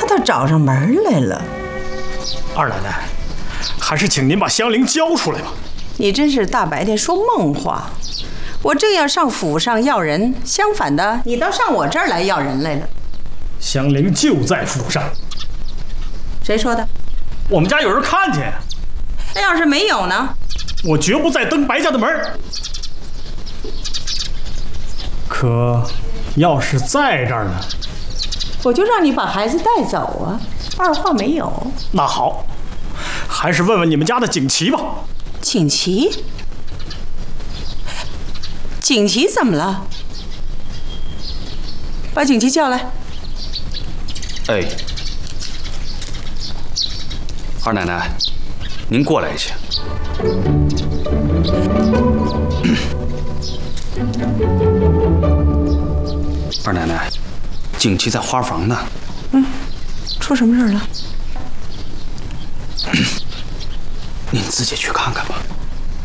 都找上门来了。 二奶奶，还是请您把香菱交出来吧。 你真是大白天说梦话！我正要上府上要人，相反的，你倒上我这儿来要人来了。 香菱就在府上。 谁说的？ 我们家有人看见。 那要是没有呢？ 我绝不再登白家的门。可要是在这儿呢？ 我就让你把孩子带走啊，二话没有。 那好，还是问问你们家的锦旗吧。 锦旗？锦旗怎么了？把锦旗叫来。 哎，二奶奶，您过来一下。二奶奶，锦旗在花房呢。 出什么事了？ 您自己去看看吧。